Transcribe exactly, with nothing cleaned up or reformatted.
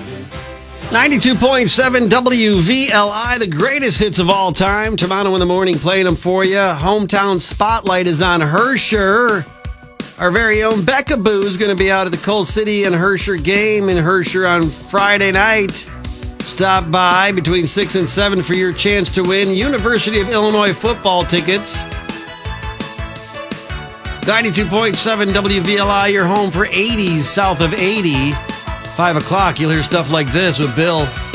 ninety-two point seven W V L I, the greatest hits of all time. Toronto in the morning playing them for you. Hometown Spotlight is on Herscher. Our very own Becca Boo is going to be out at the Coal City and Herscher game in Herscher on Friday night. Stop by between six and seven for your chance to win University of Illinois football tickets. ninety-two point seven W V L I, your home for eighties south of eighty. five o'clock, you'll hear stuff like this with Bill.